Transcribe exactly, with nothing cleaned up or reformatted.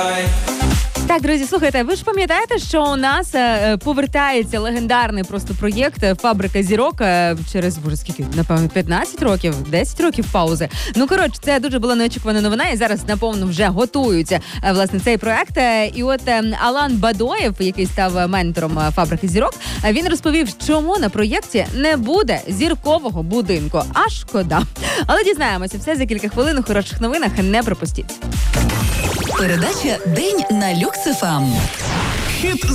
Так, друзі, слухайте, ви ж пам'ятаєте, що у нас е, повертається легендарний просто проєкт «Фабрика зірок» е, через, боже, скільки, напевно, п'ятнадцять років, десять років паузи. Ну, коротше, це дуже була неочікувана новина, і зараз, наповно, вже готуються, е, власне, цей проєкт. Е, і от е, Алан Бадоєв, який став ментором е, «Фабрики зірок», е, він розповів, чому на проєкті не буде зіркового будинку. А шкода. Але дізнаємося все за кілька хвилин у хороших новинах. Не пропустіть. Передача «День на Люкс еф ем».